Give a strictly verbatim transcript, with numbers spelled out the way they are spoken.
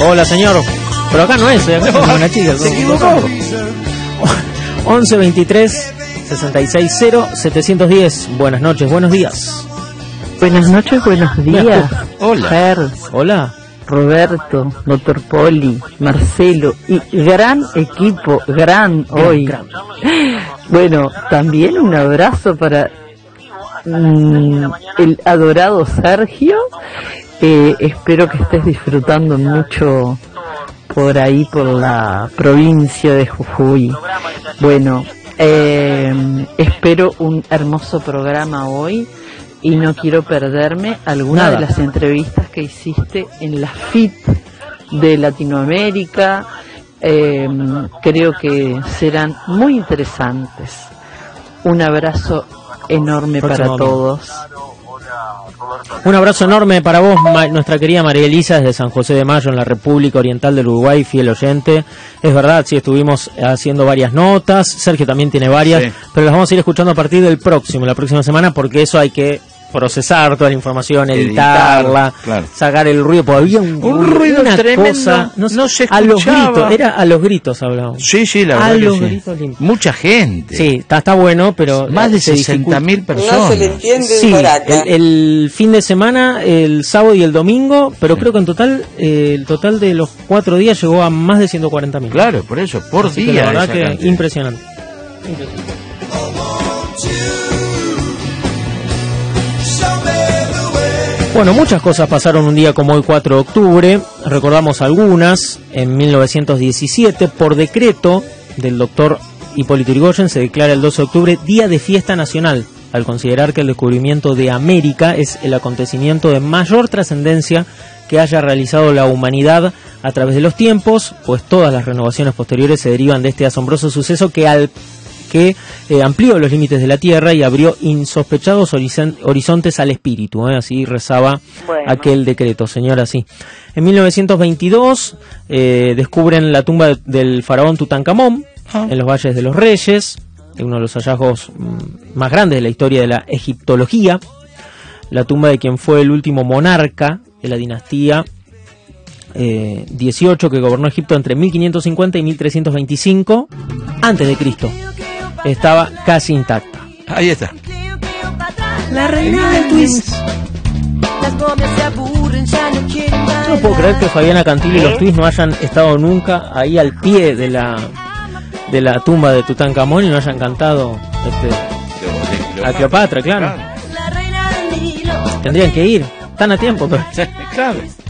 Hola, señor. Pero acá no es, ¿eh? Acá No, es una chica. se equivocó. once veintitrés sesenta y seis cero setecientos diez. Buenas noches, buenos días. Buenas noches, buenos días. Hola. Fer, Hola. Roberto, doctor Poli, Marcelo y gran equipo, gran hoy. Gran. Bueno, también un abrazo para mm, el adorado Sergio. Eh, espero que estés disfrutando mucho por ahí, por la provincia de Jujuy. Bueno, eh, espero un hermoso programa hoy. Y no quiero perderme alguna Nada. de las entrevistas que hiciste en la F I T de Latinoamérica. Eh, creo que serán muy interesantes. Un abrazo enorme Próximo para domingo. todos. Un abrazo enorme para vos, ma- nuestra querida María Elisa, desde San José de Mayo, en la República Oriental del Uruguay, fiel oyente. Es verdad, sí, estuvimos haciendo varias notas, Sergio también tiene varias, Sí. pero las vamos a ir escuchando a partir del próximo, la próxima semana, porque eso hay que procesar toda la información, Editar, editarla, claro. sacar el ruido, porque había un, Un ruido una tremendo, cosa, no se a los escuchaba. gritos, era a los gritos hablábamos. Sí, sí, la A verdad los que sí. gritos limpios. Mucha gente. Sí, está, está bueno, pero Más de se dificulta. sesenta mil personas. No se le entiende Sí, por acá. el, el fin de semana, el sábado y el domingo, pero creo que en total, eh, el total de los cuatro días llegó a más de ciento cuarenta mil. Claro, por eso, por Así que día. la verdad esa que cantidad. impresionante. Bueno, muchas cosas pasaron un día como hoy, cuatro de octubre. Recordamos algunas. En mil novecientos diecisiete, por decreto del doctor Hipólito Yrigoyen, se declara el doce de octubre Día de Fiesta Nacional, al considerar que el descubrimiento de América es el acontecimiento de mayor trascendencia que haya realizado la humanidad a través de los tiempos, pues todas las renovaciones posteriores se derivan de este asombroso suceso que al que eh, amplió los límites de la Tierra y abrió insospechados horizon- horizontes al espíritu, ¿eh? Así rezaba Bueno. aquel decreto, señora, sí. En mil novecientos veintidós eh, descubren la tumba de- del faraón Tutankamón Ah. en los Valles de los Reyes, uno de los hallazgos mm, más grandes de la historia de la egiptología, la tumba de quien fue el último monarca de la dinastía eh, dieciocho, que gobernó Egipto entre mil quinientos cincuenta y mil trescientos veinticinco antes de Cristo. Estaba casi intacta. Ahí está. La reina del twist. No puedo creer que Fabiana Cantilo y los twists no hayan estado nunca ahí al pie de la de la tumba de Tutankamón y no hayan cantado este, a Cleopatra, claro. Tendrían que ir, están a tiempo, pero Claro.